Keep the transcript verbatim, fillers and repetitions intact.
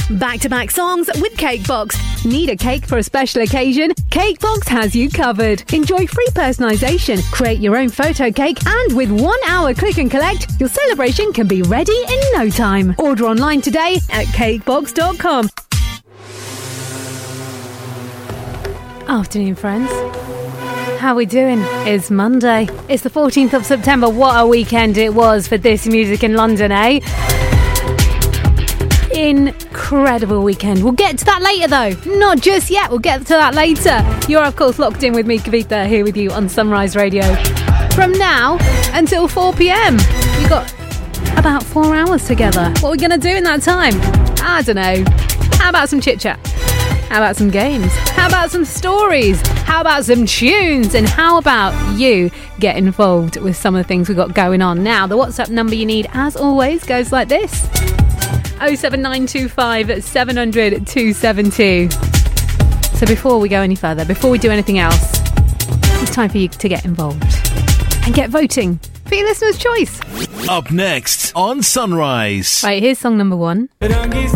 Back-to-back songs with Cakebox. Need a cake for a special occasion? Cakebox has you covered. Enjoy free personalisation, create your own photo cake, and with one hour click and collect, your celebration can be ready in no time. Order online today at cakebox dot com. Afternoon, friends. How we doing? It's Monday. It's the fourteenth of September. What a weekend it was for This Music in London, eh? Incredible weekend. We'll get to that later though. Not just yet. We'll get to that later. You're of course locked in with me, Kavitha, here with you on Sunrise Radio. From now until four p.m. We've got about four hours together. What are we going to do in that time? I don't know. How about some chit chat? How about some games? How about some stories? How about some tunes? And how about you get involved with some of the things we've got going on? Now, the WhatsApp number you need, as always, goes like this. oh seven nine two five seven hundred two seven two. So before we go any further, before we do anything else, it's time for you to get involved and get voting for your listener's choice. Up next on Sunrise. Right, here's song number one.